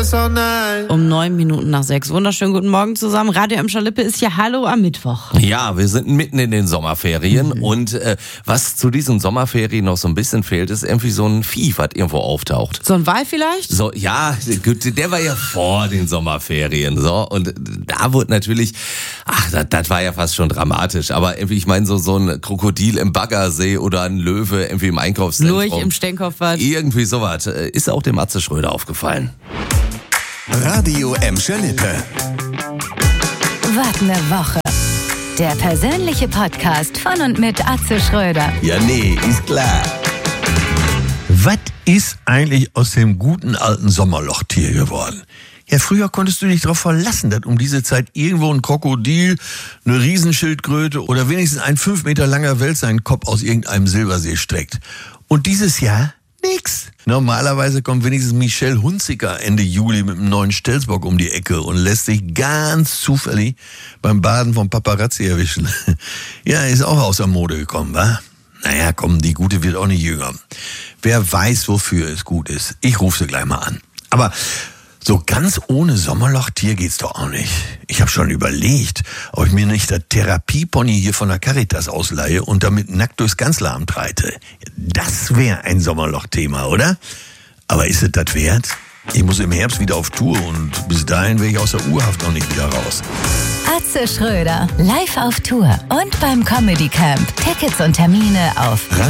das auch nice. Um 6:09. Wunderschönen guten Morgen zusammen. Radio Emscher Lippe ist hier Hallo am Mittwoch. Ja, wir sind mitten in den Sommerferien und was zu diesen Sommerferien noch so ein bisschen fehlt, ist irgendwie so ein Vieh, was irgendwo auftaucht. So ein Wal vielleicht? So, ja, der war ja vor den Sommerferien, so, und da wurde natürlich, das war ja fast schon dramatisch, aber irgendwie, ich meine, so ein Krokodil im Baggersee oder ein Löwe irgendwie im Einkaufszentrum. Lurch im Stenkopfbad. Irgendwie sowas. Ist auch dem Atze Schröder aufgefallen. Radio Emscher Lippe. Was ne Woche. Der persönliche Podcast von und mit Atze Schröder. Ja, nee, ist klar. Was ist eigentlich aus dem guten alten Sommerlochtier geworden? Ja, früher konntest du dich darauf verlassen, dass um diese Zeit irgendwo ein Krokodil, eine Riesenschildkröte oder wenigstens ein 5 Meter langer Wels seinen Kopf aus irgendeinem Silbersee streckt. Und dieses Jahr nix. Normalerweise kommt wenigstens Michelle Hunziker Ende Juli mit einem neuen Stelzbock um die Ecke und lässt sich ganz zufällig beim Baden vom Paparazzi erwischen. Ja, ist auch aus der Mode gekommen, wa? Naja, komm, die Gute wird auch nicht jünger. Wer weiß, wofür es gut ist. Ich rufe sie gleich mal an. Aber so ganz ohne Sommerlochtier geht's doch auch nicht. Ich habe schon überlegt, ob ich mir nicht das Therapiepony hier von der Caritas ausleihe und damit nackt durchs Kanzleramt reite. Das wäre ein Sommerloch-Thema, oder? Aber ist es das wert? Ich muss im Herbst wieder auf Tour und bis dahin wäre ich aus der Urhaft noch nicht wieder raus. Atze Schröder, live auf Tour und beim Comedy Camp. Tickets und Termine auf